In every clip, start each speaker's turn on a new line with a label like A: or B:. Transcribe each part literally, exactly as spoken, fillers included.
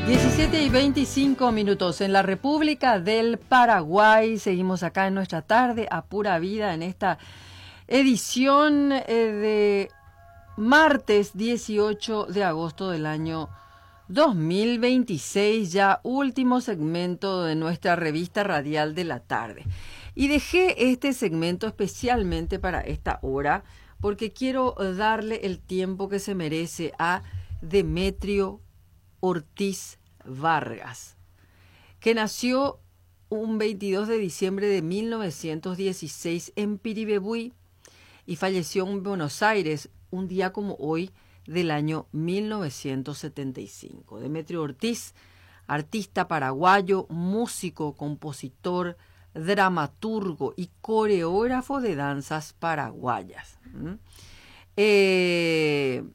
A: diecisiete y veinticinco minutos en la República del Paraguay. Seguimos acá en nuestra tarde a pura vida en esta edición eh, de martes dieciocho de agosto del año dos mil veintiséis, ya último segmento de nuestra revista radial de la tarde. Y dejé este segmento especialmente para esta hora porque quiero darle el tiempo que se merece a Demetrio Ortiz Vargas, que nació un veintidós de diciembre de mil novecientos dieciséis en Piribebuy y falleció en Buenos Aires un día como hoy del año mil novecientos setenta y cinco. Demetrio Ortiz, artista paraguayo, músico, compositor, dramaturgo y coreógrafo de danzas paraguayas. ¿Mm? Eh...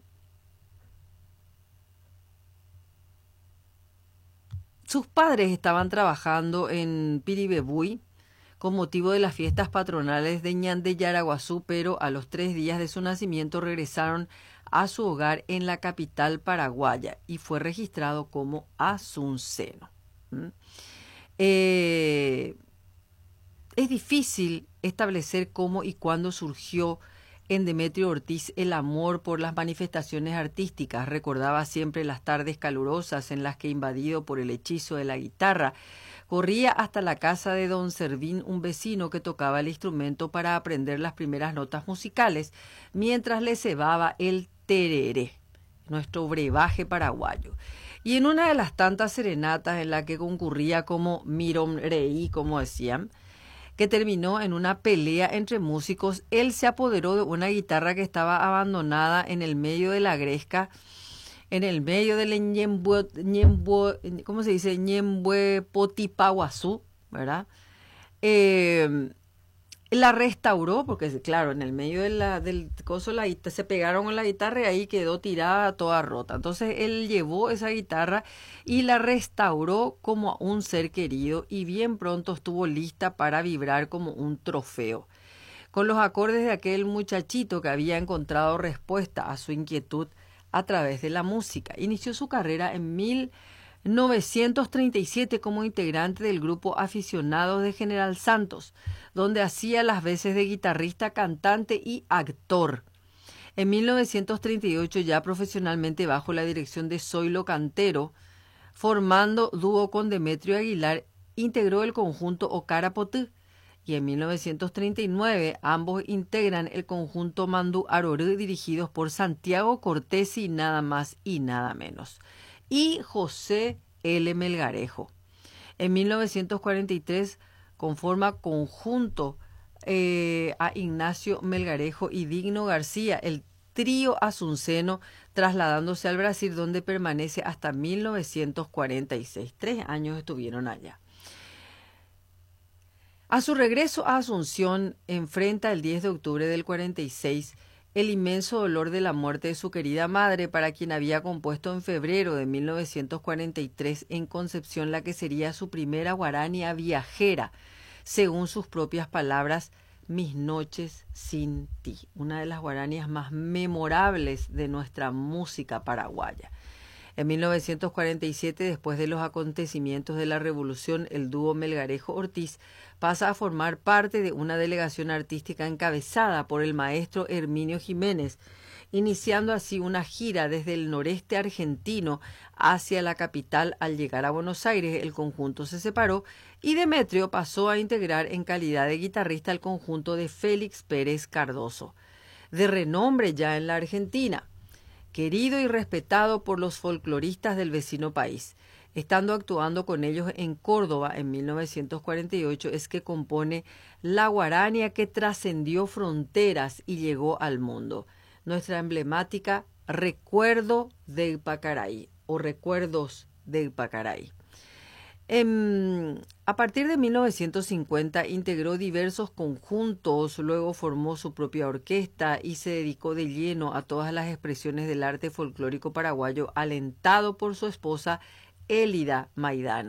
A: Sus padres estaban trabajando en Piribebuy con motivo de las fiestas patronales de Ñan de Yaraguazú, pero a los tres días de su nacimiento regresaron a su hogar en la capital paraguaya y fue registrado como Asunceno. ¿Mm? Eh, es difícil establecer cómo y cuándo surgió en Demetrio Ortiz el amor por las manifestaciones artísticas. Recordaba siempre las tardes calurosas en las que, invadido por el hechizo de la guitarra, corría hasta la casa de don Servín, un vecino que tocaba el instrumento para aprender las primeras notas musicales, mientras le cebaba el tereré, nuestro brebaje paraguayo. Y en una de las tantas serenatas en la que concurría como Mirom Rey, como decían, que terminó en una pelea entre músicos, él se apoderó de una guitarra que estaba abandonada en el medio de la gresca, en el medio del Ñembue, Ñembue, ¿cómo se dice? Ñembue Potipaguazú, ¿verdad? Eh, la restauró, porque claro, en el medio de la, del coso la, se pegaron con la guitarra y ahí quedó tirada toda rota. Entonces él llevó esa guitarra y la restauró como un ser querido y bien pronto estuvo lista para vibrar como un trofeo. Con los acordes de aquel muchachito que había encontrado respuesta a su inquietud a través de la música. Inició su carrera en mil novecientos treinta y siete como integrante del grupo Aficionados de General Santos, donde hacía las veces de guitarrista, cantante y actor. En mil novecientos treinta y ocho, ya profesionalmente bajo la dirección de Zoilo Cantero, formando dúo con Demetrio Aguilar, integró el conjunto Ocarapotú, y en mil novecientos treinta y nueve ambos integran el conjunto Mandú Arorú, dirigidos por Santiago Cortesi, nada más y nada menos, y José L. Melgarejo. En mil novecientos cuarenta y tres conforma conjunto eh, a Ignacio Melgarejo y Digno García, el trío asunceno, trasladándose al Brasil, donde permanece hasta mil novecientos cuarenta y seis. Tres años estuvieron allá. A su regreso a Asunción, enfrenta el diez de octubre del cuarenta y seis el inmenso dolor de la muerte de su querida madre, para quien había compuesto en febrero de mil novecientos cuarenta y tres en Concepción la que sería su primera guarania viajera, según sus propias palabras, Mis noches sin ti, una de las guaranias más memorables de nuestra música paraguaya. En mil novecientos cuarenta y siete, después de los acontecimientos de la Revolución, el dúo Melgarejo-Ortiz pasa a formar parte de una delegación artística encabezada por el maestro Herminio Jiménez, iniciando así una gira desde el noreste argentino hacia la capital. Al llegar a Buenos Aires, el conjunto se separó y Demetrio pasó a integrar en calidad de guitarrista el conjunto de Félix Pérez Cardoso, de renombre ya en la Argentina, querido y respetado por los folcloristas del vecino país. Estando actuando con ellos en Córdoba en mil novecientos cuarenta y ocho, es que compone la guarania que trascendió fronteras y llegó al mundo, nuestra emblemática Recuerdo de Pacaraí o Recuerdos de Pacaraí. En, a partir de mil novecientos cincuenta integró diversos conjuntos, luego formó su propia orquesta y se dedicó de lleno a todas las expresiones del arte folclórico paraguayo, alentado por su esposa Élida Maidana.